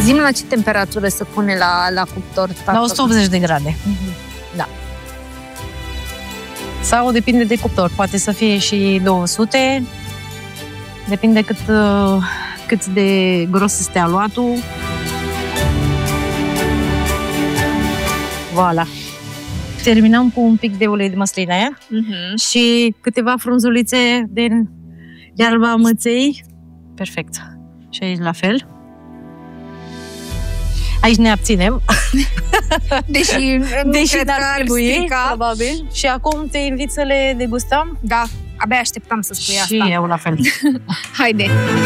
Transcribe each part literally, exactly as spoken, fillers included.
Zi-mi la ce temperatură se pune la, la cuptor? La o sută optzeci de grade. Mm-hmm. Da. Sau depinde de cuptor. Poate să fie și două sute. Depinde cât, cât de gros este aluatul. Voilà. Terminăm cu un pic de ulei de măsline Mm-hmm. și câteva frunzulițe din iarba măței. Perfect. Și aici la fel. Aici ne abținem. Deși, Deși n-ar trebui, strica. probabil. Și acum te invit să le degustăm. Da, abia așteptam să spui și asta. Și eu la fel. Haide!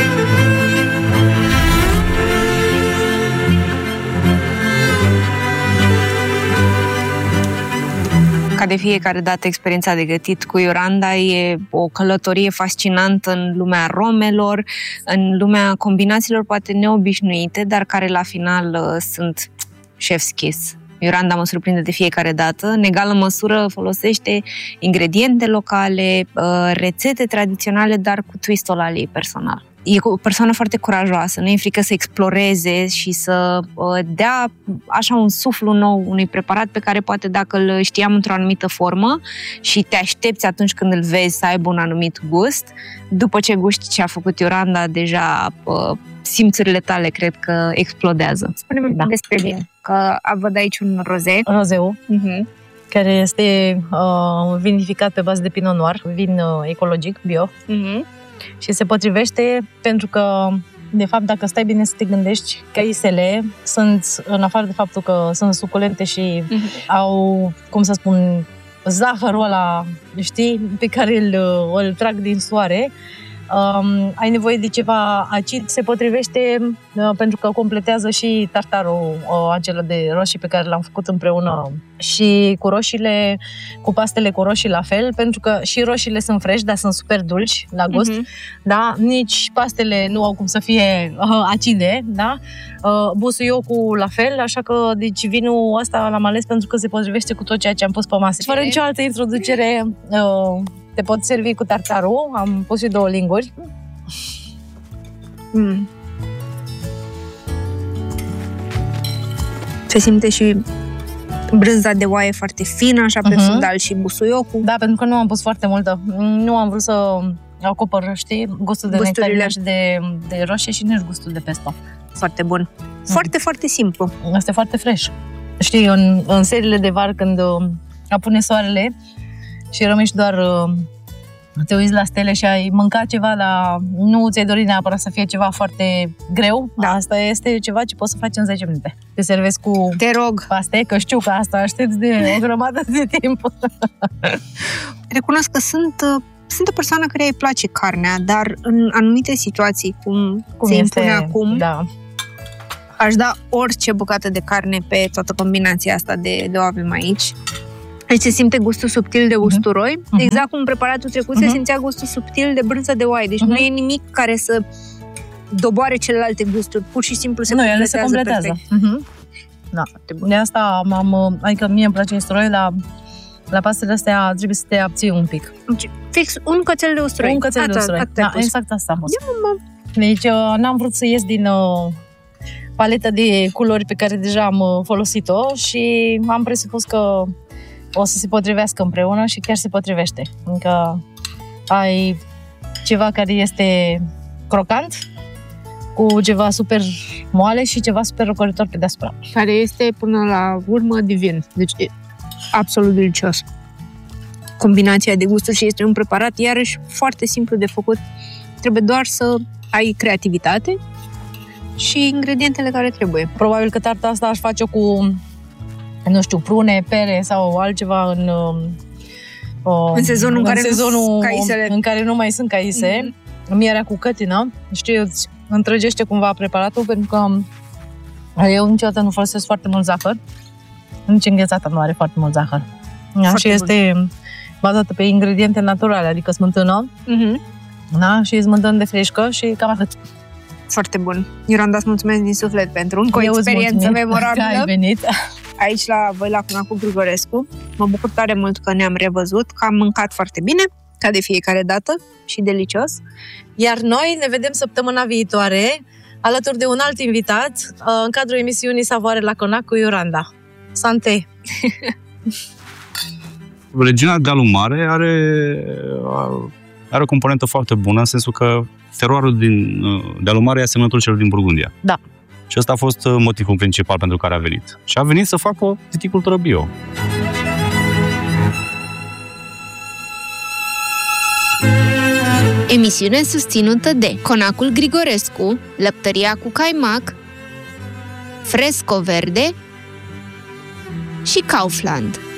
Ca de fiecare dată, experiența de gătit cu Iolanda e o călătorie fascinantă în lumea aromelor, în lumea combinațiilor poate neobișnuite, dar care la final uh, sunt chef's kiss. Iolanda mă surprinde de fiecare dată. În egală măsură folosește ingrediente locale, uh, rețete tradiționale, dar cu twist-ul ăla ei personal. E o persoană foarte curajoasă, nu e frică să exploreze și să uh, dea așa un suflu nou unui preparat pe care poate dacă îl știam într-o anumită formă și te aștepți atunci când îl vezi să aibă un anumit gust, după ce guști ce a făcut Iolanda, deja uh, simțurile tale cred că explodează. Spune-mi da. despre vin, că văd aici un roze. Rozeu, uh-huh. care este uh, vinificat pe bază de Pinot Noir, vin uh, ecologic, bio. Uh-huh. Și se potrivește pentru că, de fapt, dacă stai bine să te gândești, caisele sunt, în afară de faptul că sunt suculente și uh-huh. au, cum să spun, zahărul ăla, știi, pe care îl, îl trag din soare, um, ai nevoie de ceva acid, se potrivește uh, pentru că completează și tartarul uh, acela de roșii pe care l-am făcut împreună și cu roșiile, cu pastele cu roșii la fel, pentru că și roșiile sunt fresh, dar sunt super dulci la gust, uh-huh. da? Nici pastele nu au cum să fie uh, acide, da? Uh, busuiocul la fel, așa că deci vinul ăsta l-am ales pentru că se potrivește cu tot ceea ce am pus pe masă. Fără nicio altă introducere, uh, te pot servi cu tartarul, am pus și două linguri. Mm. Se simte și brânza de oaie foarte fină, așa pe uh-huh. fundal și busuiocul. Da, pentru că nu am pus foarte multă. Nu am vrut să acopăr, știi, gustul de nectarină și de, de roșie și nici gustul de pesto. Foarte bun. Foarte, mm. foarte simplu. Asta e foarte fresh. Știi, în, în seriile de vară, când apune soarele și rămâi și doar te uiți la stele și ai mâncat ceva, dar nu ți-ai dorit neapărat să fie ceva foarte greu. Da. Asta este ceva ce poți să faci în zece minute. Te servezi cu Te rog. paste, că știu că asta aștepți de o grămadă de timp. Recunosc că sunt, sunt o persoană care îi place carnea, dar în anumite situații, cum, cum se este, impune acum, da. aș da orice bucată de carne pe toată combinația asta de, de o avem aici. Deci se simte gustul subtil de usturoi, uh-huh. exact cum în preparatul trecut uh-huh. se simțea gustul subtil de brânză de oaie. Deci uh-huh. nu e nimic care să doboare celelalte gusturi, pur și simplu se nu, completează, ele se completează. Uh-huh. Da. De asta am, adică mie îmi place usturoi, la, la pastele astea trebuie să te abții un pic. Fix un cățel de usturoi. Un cățel de usturoi. Da, exact asta am pus. Deci n-am vrut să ies din uh, paleta de culori pe care deja am uh, folosit-o și am presupus că o să se potrivească împreună și chiar se potrivește. Încă ai ceva care este crocant, cu ceva super moale și ceva super răcoritor pe deasupra. Care este până la urmă divin. Deci e absolut delicios. Combinația de gusturi și este un preparat iarăși foarte simplu de făcut. Trebuie doar să ai creativitate și ingredientele care trebuie. Probabil că tarta asta aș face cu, nu știu, prune, pere sau altceva în, uh, în sezonul, în, în, care, sezonul caisele. în care nu mai sunt caise. Mm-hmm. Mierea cu cătină, știu, îți întrăgește cumva preparatul, pentru că eu niciodată nu folosesc foarte mult zahăr. Nici înghețata nu are foarte mult zahăr. Da? Și este bun. Bazată pe ingrediente naturale, adică smântână, mm-hmm. da? Și smântână de freșcă și cam atât. Foarte bun. Iolanda, îți mulțumesc din suflet pentru încă o experiență memorabilă. Că ai venit. Aici la voi, la Cuna cu Grigorescu. Mă bucur tare mult că ne-am revăzut, că am mâncat foarte bine, ca de fiecare dată, și delicios. Iar noi ne vedem săptămâna viitoare alături de un alt invitat, în cadrul emisiunii Savoare la Conac cu Ioranda. Sante! Regiunea Dealul Mare are, are o componentă foarte bună, în sensul că teroarul din Dealul Mare e asemănător celor din Burgundia. Da. Și ăsta a fost motivul principal pentru care a venit. Și a venit să facă o viticultură bio. Emisiune susținută de Conacul Grigorescu, Lăptăria cu Caimac, Fresco Verde și Kaufland.